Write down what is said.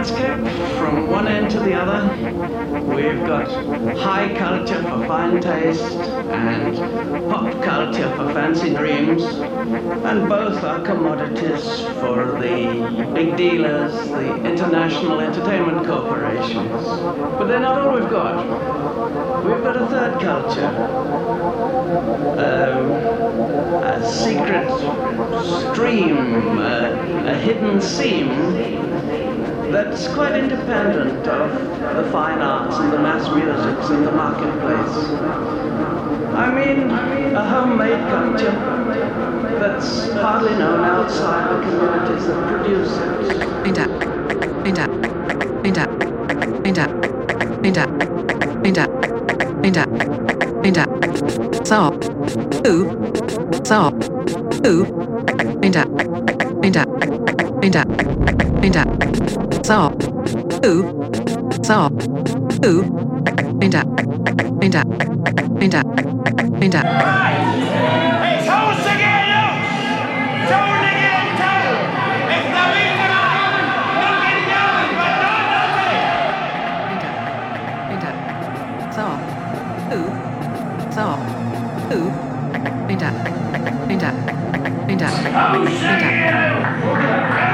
landscape from one end to the other. We've got high culture for fine taste and pop culture for fancy dreams, and both are commodities for the big dealers, the international entertainment corporations. But they're not all we've got. We've got a third culture, a secret stream, a hidden seam that's quite independent of the fine arts and the mass musics and the marketplace. I mean, a homemade culture that's hardly known outside the communities that produce I'll show you!